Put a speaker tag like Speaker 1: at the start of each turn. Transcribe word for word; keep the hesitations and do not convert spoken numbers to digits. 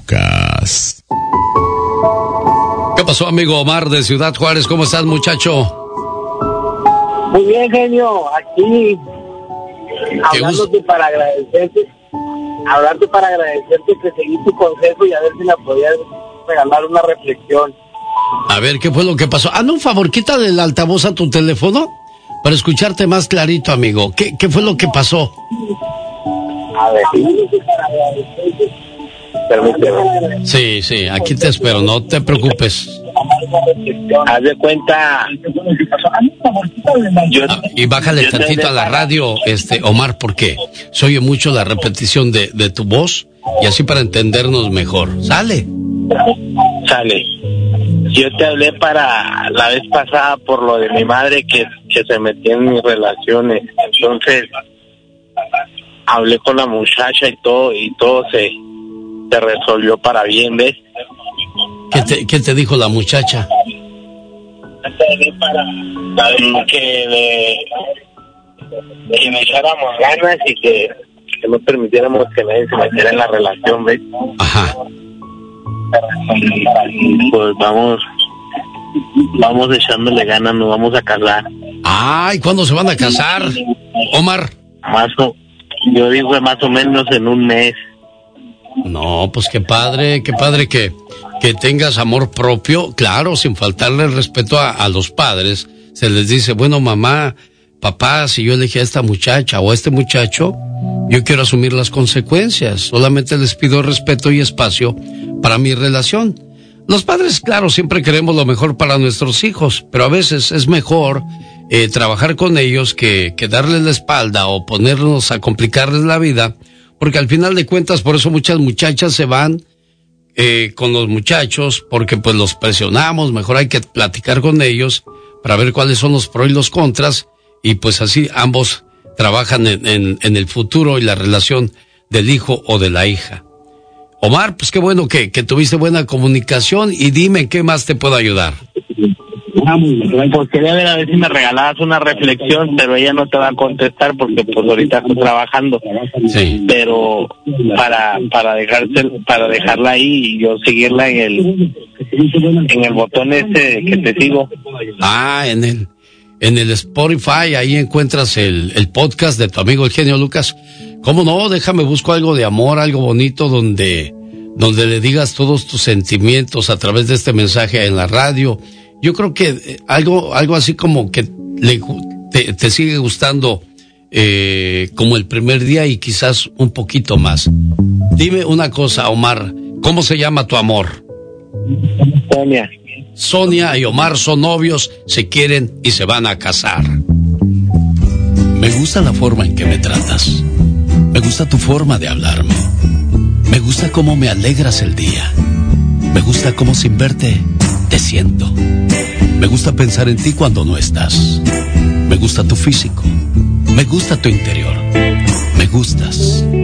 Speaker 1: Lucas.
Speaker 2: ¿Qué pasó, amigo Omar de Ciudad Juárez? ¿Cómo estás, muchacho?
Speaker 3: Muy bien, genio. Aquí hablándote para agradecerte, hablarte para agradecerte que seguí tu consejo y a ver si me podías regalar una reflexión.
Speaker 2: A ver, ¿qué fue lo que pasó? Hazme un favor, quítale el altavoz a tu teléfono para escucharte más clarito, amigo. ¿Qué, qué fue lo que pasó?
Speaker 3: A ver, permíteme.
Speaker 2: Sí, sí, aquí te espero, no te preocupes.
Speaker 3: Haz de cuenta. Yo,
Speaker 2: ah, y bájale
Speaker 3: yo
Speaker 2: tantito
Speaker 3: te...
Speaker 2: a la radio, este, Omar, porque se oye mucho la repetición de, de tu voz y así para entendernos mejor. Sale.
Speaker 3: Sale. Yo te hablé para la vez pasada por lo de mi madre que, que se metía en mis relaciones. Entonces, hablé con la muchacha y todo, y todo se, se resolvió para bien, ¿ves?
Speaker 2: ¿Qué te, qué te dijo la muchacha?
Speaker 3: Para que le, que le echáramos ganas y que, que no permitiéramos que nadie se metiera en la relación, ¿ves?
Speaker 2: Ajá.
Speaker 3: Pues vamos, vamos echándole ganas, nos vamos a casar.
Speaker 2: Ay, ¿cuándo se van a casar, Omar?
Speaker 3: Más o, yo digo más o menos en un mes.
Speaker 2: No, pues qué padre, qué padre que, que tengas amor propio, claro, sin faltarle el respeto a, a los padres. Se les dice, bueno, mamá, papá, si yo elegí a esta muchacha o a este muchacho, yo quiero asumir las consecuencias. Solamente les pido respeto y espacio para mi relación. Los padres, claro, siempre queremos lo mejor para nuestros hijos, pero a veces es mejor eh, trabajar con ellos que, que darles la espalda o ponernos a complicarles la vida, porque al final de cuentas, por eso muchas muchachas se van eh, con los muchachos, porque pues los presionamos, mejor hay que platicar con ellos para ver cuáles son los pros y los contras, y pues así ambos trabajan en, en, en el futuro y la relación del hijo o de la hija. Omar, pues qué bueno que, que tuviste buena comunicación y dime qué más te puedo ayudar.
Speaker 3: Pues quería ver a ver si me regalabas una reflexión, pero ella no te va a contestar porque pues ahorita estoy trabajando.
Speaker 2: Sí.
Speaker 3: Pero para para dejarse, para dejarla ahí y yo seguirla en el en el botón ese que te sigo.
Speaker 2: Ah, en el en el Spotify, ahí encuentras el, el podcast de tu amigo el genio Lucas. ¿Cómo no? Déjame busco algo de amor, algo bonito donde donde le digas todos tus sentimientos a través de este mensaje en la radio. Yo creo que eh, algo algo así como que le, te, te sigue gustando eh, como el primer día y quizás un poquito más. Dime una cosa, Omar, ¿cómo se llama tu amor?
Speaker 3: Sonia.
Speaker 2: Sonia y Omar son novios, se quieren y se van a casar. Me gusta la forma en que me tratas. Me gusta tu forma de hablarme. Me gusta cómo me alegras el día. Me gusta cómo sin verte te siento. Me gusta pensar en ti cuando no estás. Me gusta tu físico. Me gusta tu interior. Me gustas.